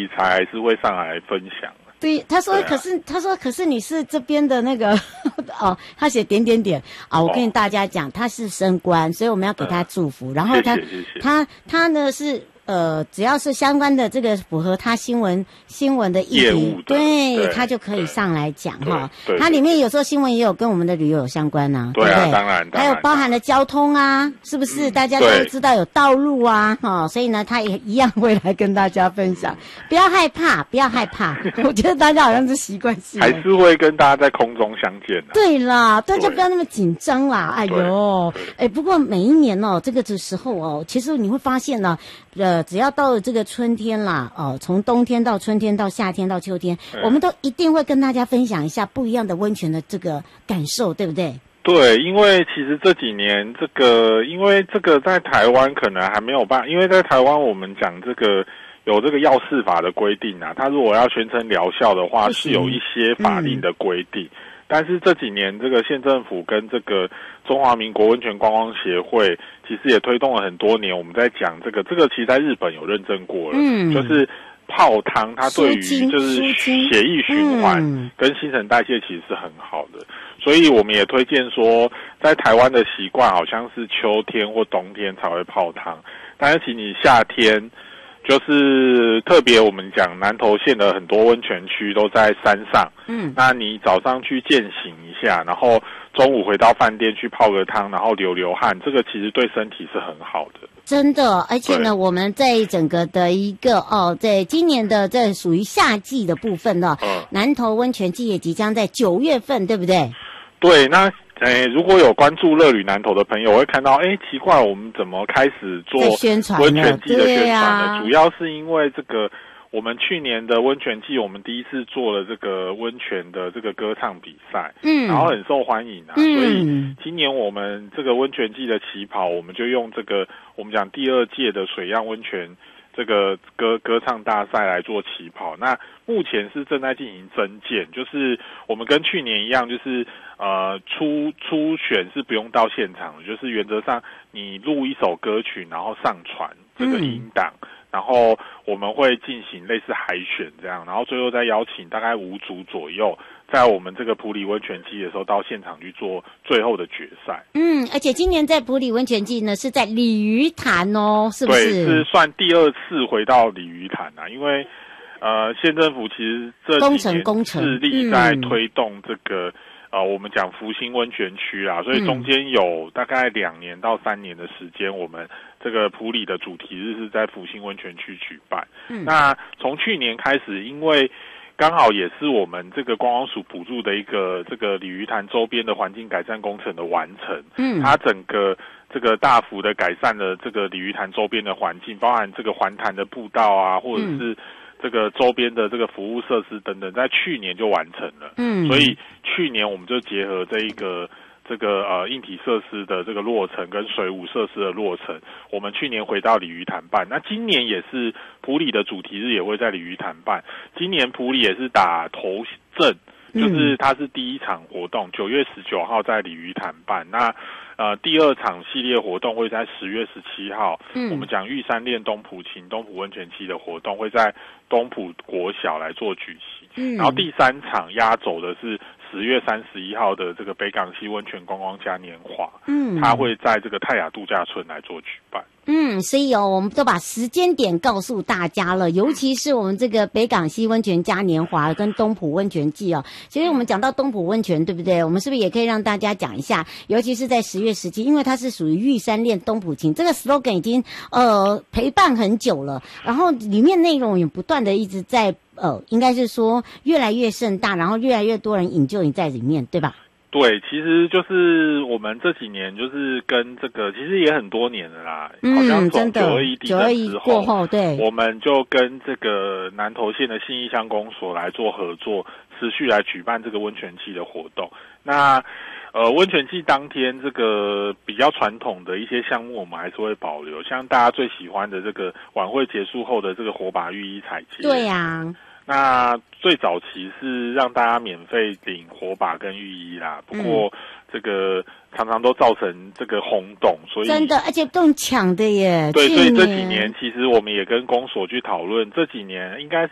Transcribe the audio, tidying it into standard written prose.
题材还是会上来分享。 对，他说，可是你是这边的那个哦，他写点点点啊，我跟大家讲，他是升官，所以我们要给他祝福。然后谢谢他呢是只要是相关的这个符合他新闻的议题，对他就可以上来讲哈。它里面有时候新闻也有跟我们的旅游有相关呐，对不对？ 当然， 还有包含了交通啊，是不是？大家都知道有道路啊，哈，所以呢，他也一样会来跟大家分享。不要害怕，我觉得大家好像是习惯性， 还是会跟大家在空中相见的。 对啦，大家不要那么紧张啦，哎呦，不过每一年哦，这个时候哦，其实你会发现呢，只要到了这个春天啦，从冬天到春天到夏天到秋天，我们都一定会跟大家分享一下不一样的温泉的这个感受，对不对？ 对，因为其实这几年因为这个在台湾可能还没有办法，因为在台湾我们讲这个有这个药事法的规定啊，它如果要宣称疗效的话，是有一些法令的规定。但是这几年这个县政府跟这个中华民国温泉观光协会其实也推动了很多年，我们在讲这个其实在日本有认证过了，就是泡汤它对于就是血液循环跟新陈代谢其实是很好的，所以我们也推荐说在台湾的习惯好像是秋天或冬天才会泡汤，但是其实你夏天就是特别我们讲南投县的很多温泉区都在山上，那你早上去健行一下，然后中午回到饭店去泡个汤，然后流汗，这个其实对身体是很好的。 真的，而且呢，我们在整个的一个在今年的这属于夏季的部分呢，南投温泉季也即将在9月份，对不对？ 对，那如果有关注乐旅南投的朋友，我会看到，奇怪，我们怎么开始做温泉季的宣传呢？主要是因为这个，我们去年的温泉季，我们第一次做了这个温泉的这个歌唱比赛，然后很受欢迎啊，所以今年我们这个温泉季的起跑，我们就用这个我们讲第2届的水漾温泉这个歌唱大赛来做起跑。那目前是正在进行征件，就是我们跟去年一样，就是初选是不用到现场的，就是原则上你录一首歌曲，然后上传这个音档，然后我们会进行类似海选这样，然后最后再邀请大概5组左右，在我们这个埔里温泉季的时候到现场去做最后的决赛。而且今年在埔里温泉季呢是在鲤鱼潭哦，是不是？ 对，是算第2次回到鲤鱼潭啊，因为县政府其实这几年致力在推动这个我们讲福兴温泉区啦，所以中间有大概2年到3年的时间，我们这个埔里的主题日是在福兴温泉区举办。那从去年开始，因为刚好也是我们这个观光署补助的一个这个鲤鱼潭周边的环境改善工程的完成，它整个这个大幅的改善了这个鲤鱼潭周边的环境，包含这个环潭的步道啊，或者是这个周边的这个服务设施等等，在去年就完成了。所以去年我们就结合这个硬体设施的这个落成跟水舞设施的落成，我们去年回到鲤鱼潭办。那今年也是埔里的主题日也会在鲤鱼潭办。今年埔里也是打头阵，就是它是第1场活动，9月19号在鲤鱼潭办。那第2场系列活动会在10月17号，我们讲玉山恋东埔情东埔温泉季的活动会在东埔国小来做举行，然后第3场压轴的是10月31号的这个北港溪温泉观光嘉年华，它会在这个泰雅度假村来做举办。 所以我们都把时间点告诉大家了，尤其是我们这个北港溪温泉嘉年华跟东埔温泉季哦。其实我们讲到东埔温泉，对不对？我们是不是也可以让大家讲一下，尤其是在10月17，因为它是属于玉山恋东埔情，这个 slogan 已经陪伴很久了，然后里面内容也不断的一直在应该是说越来越盛大，然后越来越多人引咎在里面，对吧？ 对，其实就是我们这几年就是跟这个，其实也很多年了啦，好像从921地震之后过后，对， 我们就跟这个南投县的信义乡公所来做合作，持续来举办这个温泉季的活动。那温泉季当天，这个比较传统的一些项目，我们还是会保留，像大家最喜欢的这个晚会结束后的这个火把浴衣采集。 对呀。 那最早期是让大家免费领火把跟浴衣啦，不过这个常常都造成这个轰动，所以真的，而且更抢的耶。 对，所以这几年其实我们也跟公所去讨论，这几年应该